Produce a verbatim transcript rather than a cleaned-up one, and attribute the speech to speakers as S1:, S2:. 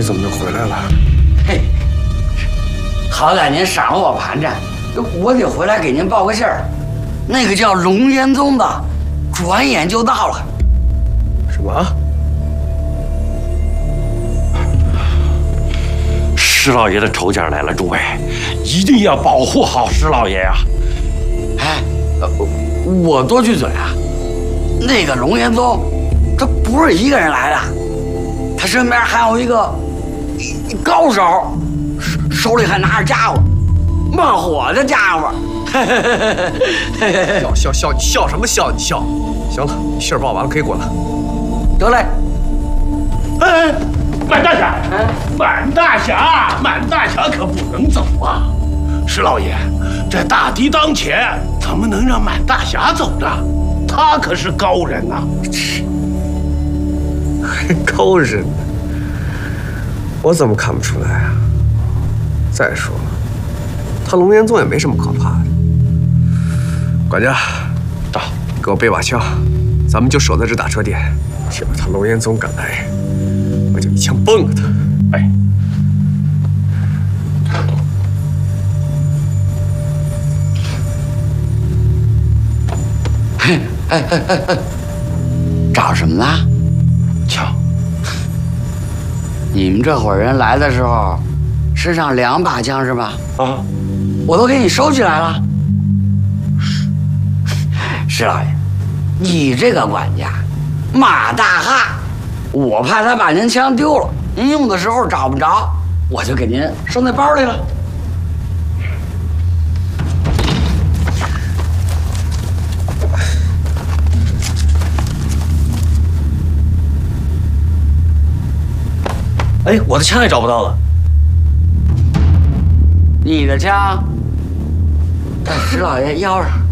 S1: 你怎么就回来了？
S2: 嘿，好歹您赏了我盘缠，我得回来给您报个信儿。那个叫龙岩宗的，转眼就到了。
S1: 什么？
S3: 石老爷的仇家来了，诸位一定要保护好石老爷呀！
S2: 哎，我多句嘴啊，那个龙岩宗，这不是一个人来的，他身边还有一个高手，手手里还拿着家伙，冒火的家伙。
S1: 笑笑笑，你笑什么笑？你笑。行了，信儿报完了，可以滚了。
S2: 得嘞。
S3: 哎，满大侠，满大侠，满大侠可不能走啊！石老爷，这大敌当前，怎么能让满大侠走呢？他可是高人呐！
S1: 高人？我怎么看不出来啊？再说了，他龙岩宗也没什么可怕的。管家，
S3: 到，
S1: 给我备把枪，咱们就守在这打车店。要是他龙岩宗敢来，我就一枪崩了他。
S3: 哎，
S2: 嘿，哎哎哎哎，找什么呢？
S3: 枪。
S2: 你们这伙人来的时候，身上两把枪是吧？
S3: 啊，
S2: 我都给你收起来了。石老爷，你这个管家，马大哈，我怕他把您枪丢了，您用的时候找不着，我就给您收在包里了。
S4: 哎，我的枪也找不到了。
S2: 你的枪在石老爷腰上。